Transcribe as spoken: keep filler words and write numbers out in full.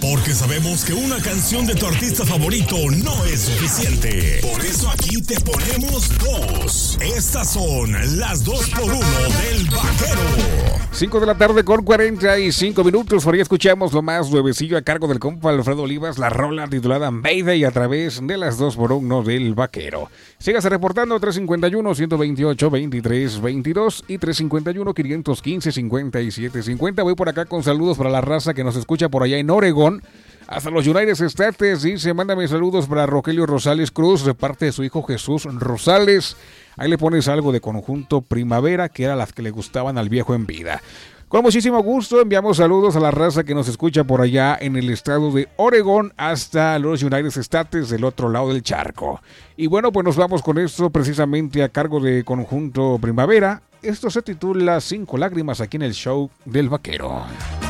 Porque sabemos que una canción de tu artista favorito no es suficiente. Por eso aquí te ponemos dos. Estas son las dos por uno del Vaquero. cinco de la tarde con cuarenta y cinco minutos. Por ahí escuchamos lo más nuevecillo a cargo del compa Alfredo Olivas, la rola titulada Mayday a través de las dos por uno del Vaquero. Sígase reportando tres cinco uno, uno dos ocho, veintitrés veintidós y tres cinco uno, quinientos quince, cincuenta y siete cincuenta. Voy por acá con saludos para la raza que nos escucha por allá en Oregón. Hasta los United States, dice, mándame saludos para Rogelio Rosales Cruz, de parte de su hijo Jesús Rosales. Ahí le pones algo de Conjunto Primavera, que eran las que le gustaban al viejo en vida. Con muchísimo gusto enviamos saludos a la raza que nos escucha por allá en el estado de Oregón hasta los United States del otro lado del charco. Y bueno, pues nos vamos con esto precisamente a cargo de Conjunto Primavera. Esto se titula Cinco Lágrimas aquí en el show del Vaquero.